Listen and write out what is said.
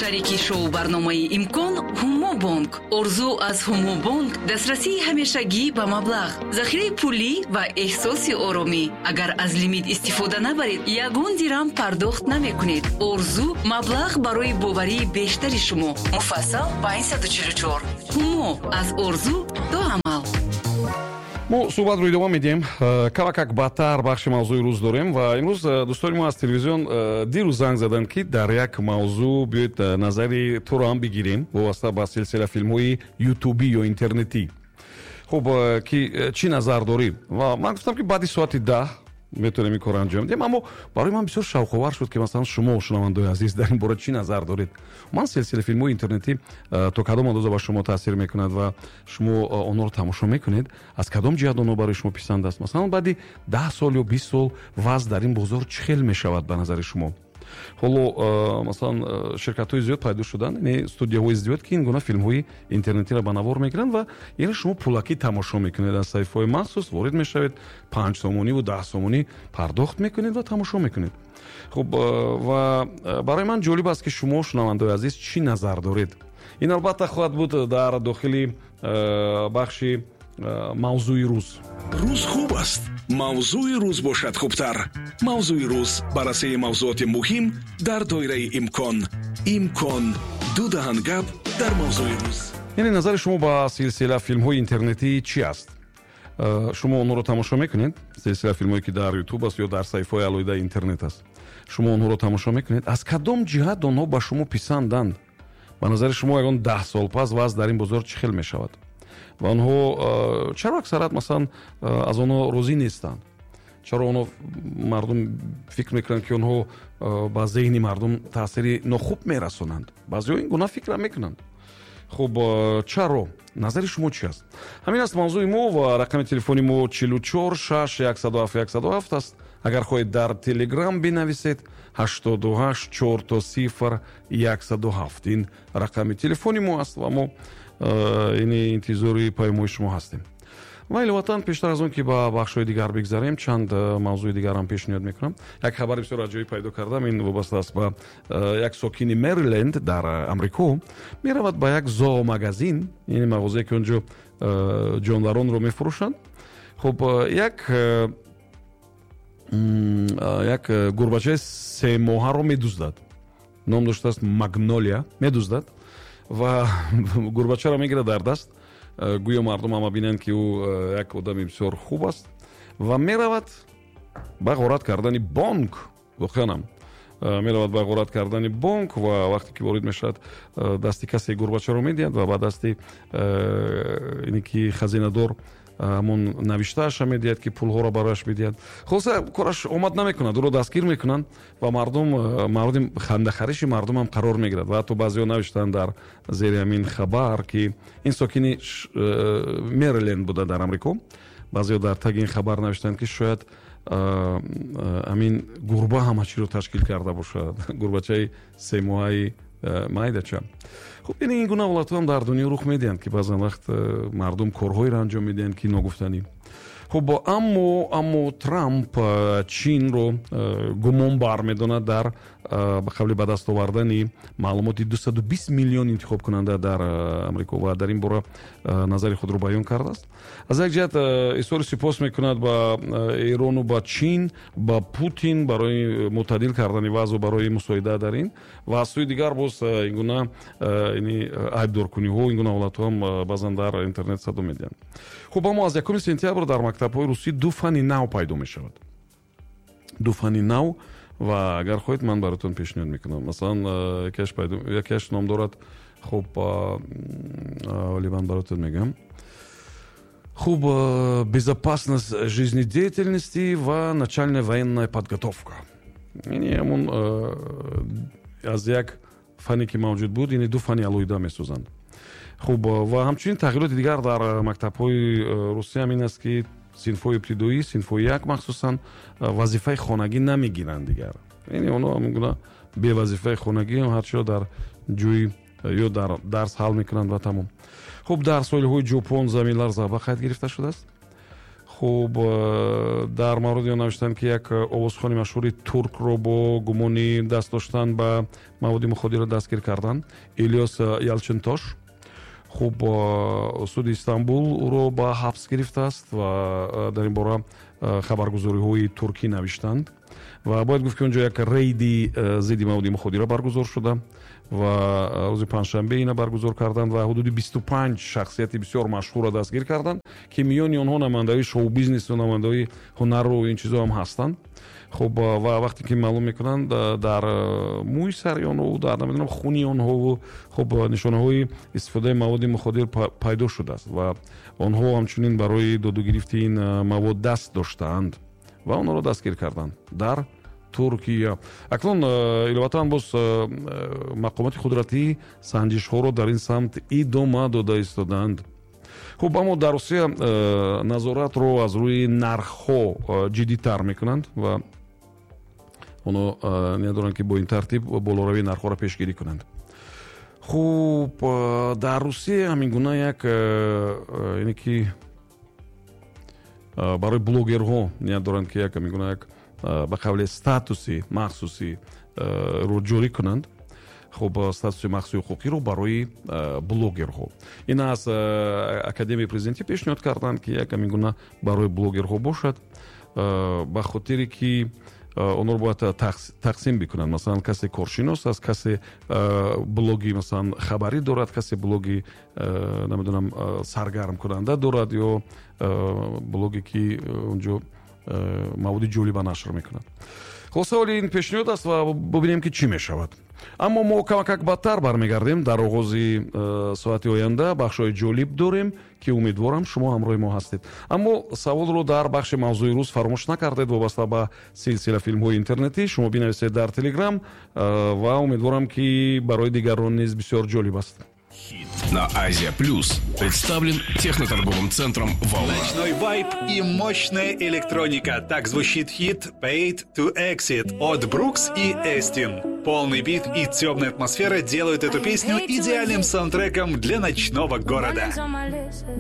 шарики шоу барномаи имкон ҳумо бонк. орзу аз ҳумо бонк дастрасии ҳамешагӣ ба маблағ, захираи пулӣ ва эҳсоси оромӣ. агар аз лимит истифода набаред, ягон дирам пардохт намекунед. орзу маблағ барои боварии бештари шумо. муфассал ба 144. ҳумо аз орзу то амал. мо суҳбатро идома медиҳем. кавакак бадтар бахши мавзӯи рӯз дорем ва имрӯз дӯстори мо аз телевизион дирӯз занг заданд ки дар як мавзӯъ биёед назари туро ҳам бигирем вобаста ба силсила филмҳои ютубӣ ё интернетӣ. хуб ки чӣ назар дорӣ? ва ман гуфтам ки баъди соати 10 метавонем ин корро анҷом диҳем, аммо барои ман бисёр шавқовар шуд ки масалан шумо шунавандаи азиз дар ин бора чӣ назар доред. ман силсила филмҳои интернетӣ то кадом андоза ба шумо таъсир мекунад ва шумо онҳоро тамошо мекунед, аз кадом ҷиҳат онҳо барои шумо писанд аст? масалан баъди 10 сол ё 20 сол вазъ дар ин бозор чӣ хел мешавад ба назари шумо? ҳоло масалан ширкатҳои зиёд пайдо шуданд, студияҳои зиёд ки ин гуна филмҳои интернетиро ба навор мегиранд ва инро шумо пулакӣ тамошо мекунед. аз саҳифаҳои махсус ворид мешавед, 5 сомониву 10 сомонӣ пардохт мекунед ва тамошо мекунед. хуб ва барои ман ҷолиб аст ки шумо шунавандаи азиз чӣ назар доред. ин албатта хоҳад буд дар дохили бахши мавзӯи рӯз. рӯз хуб аст, мавзӯи рӯз бошад хубтар. мавзӯи рӯз баррасии мавзуоти муҳим дар доираи имкон. имкон ду даҳан гап дар мавзӯи рӯз. яъне назари шумо ба силсила филмҳои интернетӣ чӣ аст? шумо онҳоро тамошо мекунед? силсила филмҳое ки дар ютуб аст ё дар саҳифаҳои алоҳидаи интернет аст, шумо онҳоро тамошо мекунед? аз кадом ҷиҳат онҳо ба шумо писанданд? ба назари шумо ягон 10 сол пас вазъ дар ин бозор чӣ хел мешавад? ва онҳо чаро аксарат масалан аз онҳо розӣ нестанд? чаро онҳо мардум фикр мекунанд ки онҳо ба зеҳни мардум таъсири нохуб мерасонанд? баъзеҳо ин гуна фикра мекунанд. хуб чаро? назари шумо чӣ аст? ҳамин аст мавзӯи мо ва рақами телефони мо 44 6 107 107 аст. агар хоҳед дар телеграм бинависед 88 4 107. ин рақами телефони мо аст ва мо ини интизори паймои шумо ҳастем. ва иловатан пештар аз он ки ба бахшҳои дигар бигзарем, чанд мавзӯи дигарам пешниҳод мекунам. як хабари бисёр аҷоиб пайдо кардам. ин вобаста аст ба як сокини Мэриленд дар амрико. меравад ба як зоомагазин, яъне мағозае ки онҷо ҷонваронро мефурӯшанд. хуб як гурбачаи 3 моҳаро медуздад. ном доштааст Магнолия. медуздад ва гурбачаро мегирад дар даст. гӯё мардум ама бинанд ки ӯ як одами бисёр хуб аст ва меравад ба ғорат кардани бонк. воқеанам меравад ба ғорат кардани бонк ва вақте ки ворид мешавад дасти касе гурбачаро медиҳад ва ба дасти ине ки хазинадор ҳамон навиштааша медиҳад ки пулҳоро барояш медиҳад. хулоса кораш омад намекунад, ӯро дастгир мекунанд ва мавриди хандахариши мардумам қарор мегирад. ва ҳатто баъзеҳо навиштанд дар зери ҳамин хабар ки ин сокини Мэриленд буда дар амрико. баъзеҳо дар таги ин хабар навиштанд ки шояд ҳамин гурба ҳама чиро ташкил карда бошад. гурбачаи 3 моҳаи майдача. хуб ин гуна ҳолатҳо ҳам дар дунё рух медиҳанд ки баъзан вақт мардум корҳоеро анҷом медиҳанд ки ногуфтанӣ. хуб аммо Трамп Чинро гумон бармедонад дар ба қабли ба даст овардани маълумоти 220 миллион интихобкунанда дар амрико ва дар ин бора назари худро баён кардааст. аз як ҷиҳат изҳори сипос мекунад ба Ирону, ба Чин, ба Путин барои мӯътадил кардани вазъу барои мусоидат дар ин ва аз сӯи дигар боз ин гуна айбдоркуниҳо, ин гуна ҳолатҳо ҳам баъзан дар интернет садо медиҳанд. хуб аммо аз 1 сентябр дар мактабҳои русӣ 2 фани нав пайдо мешавад. 2 фани нав ва агар хоҳед ман баротон пешниҳод мекунам. масалан якаш ном дорад, хуб вале ман баротон мегам. хуб безопасность жизнедеятельности ва начальная военная подготовка. яъне ҳамон аз як фане ки мавҷуд буд, яъне 2 фани алоҳида месозанд. хуб ва ҳамчунин тағйироти дигар дар мактабҳои русия ҳамин аст ки синфҳои ибтидоӣ, синфҳои 1 махсусан вазифаи хонагӣ намегиранд дигар. яъне онҳо ҳамин гуна бевазифаи хонагӣ ҳарчиро дар ҷӯи ё дар дарс ҳал мекунанд ва тамом. хуб дар соҳилҳои ҷопон заминларза ба қайд гирифта шудааст. хуб дар мавриди он навиштанд ки як овозхони машҳури туркро бо гумони даст доштан ба маводи муходира дастгир карданд. Илёс Ялчинтош хуб суди Истанбул ӯро ба ҳабс гирифтааст ва дар ин бора хабаргузориҳои туркӣ навиштанд ва бояд гуфт ки онҷо як рейди зидди маводи муходира баргузор шуда ва рӯзи панҷшанбе ина баргузор карданд ва ҳудуди 25 шахсияти бисёр машҳурро дастгир карданд ки миёни онҳо намояндаҳои шоу-бизнесу намояндаҳои ҳунару ин чизо ҳам ҳастанд. хуб ва вақте ки маълум мекунанд дар мӯи сари онҳо дар намедонам хуни онҳо хуб нишонаҳои истифодаи маводи муходир пайдо шудааст ва онҳо ҳамчунин барои додугирифти ин мавод даст доштаанд ва онҳоро дастгир карданд дар Туркия. Акнун иловатан боз мақомоти қудратӣ санҷишҳоро дар ин самт идома дода истоданд. хуб аммо дар Русия назоратро аз рӯи нархҳо ҷиддитар мекунанд ва онҳо медонанд ки бо ин тартиб болоравии нархҳоро пешгирӣ кунанд. хуб дар Русия ҳамин гуна як яъне ки барои блогерҳо ният доранд ки як ҳамин гуна як ба қавле статуси махсуси ро ҷорӣ кунанд. хуб статуси махсуси ҳуқуқиро барои блогерҳо. Ин аз академияи президентӣ пешниҳод карданд ки як ҳамин гуна барои блогерҳо бошад ба хотире ки онҳоро бояд тақсим бикунанд. Масалан касе коршинос аст, касе блоги масалан хабарӣ дорад, касе блоги намедонам саргармкунанда дорад ё блоге ки онҷо маводи ҷолиба нашр мекунад. хулоса оли ин пешниҳод аст ва бубинем ки чӣ мешавад. аммо мо камакак бадтар бармегардем. Дар оғози соати оянда бахшҳои ҷолиб дорем ки умедворам шумо ҳамроҳи мо ҳастед. Аммо саволро дар бахши мавзӯи рӯз фаромӯш накардед. вобаста ба силсила филмҳои интернетӣ шумо бинависед дар Telegram ва умедворам ки барои дигарон низ бисёр ҷолиб аст. На Азия Плюс представлен техноторговым центром «Волна». Ночной вайб и мощная электроника. Так звучит хит «Paid to Exit» от Брукс и Эстин. Полный бит и темная атмосфера делают эту песню идеальным саундтреком для ночного города.